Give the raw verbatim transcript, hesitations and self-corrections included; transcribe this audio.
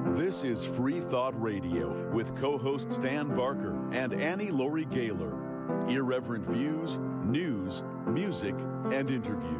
This is Free Thought Radio with co-host Stan Barker and Annie Laurie Gaylor. Irreverent views, news, music, and interviews.